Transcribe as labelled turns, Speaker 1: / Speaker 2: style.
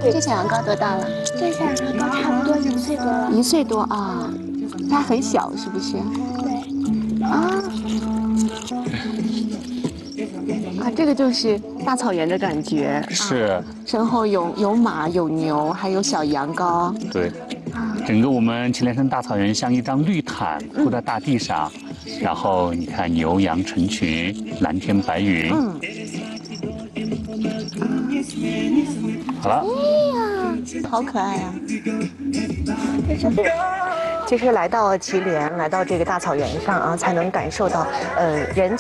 Speaker 1: 这小羊羔多大了？
Speaker 2: 这小羊羔差不多1岁多了。
Speaker 1: 1岁多啊，它很小是不是？
Speaker 2: 对。
Speaker 1: 啊。啊，这个就是大草原的感觉。
Speaker 3: 是。
Speaker 1: 身后有马，有牛，还有小羊羔。
Speaker 3: 对。整个我们祁连山大草原像一张绿毯铺在大地上，然后你看牛羊成群，蓝天白云。好了。
Speaker 1: 哎呀，好可爱呀！其实来到祁连，来到这个大草原上啊，才能感受到人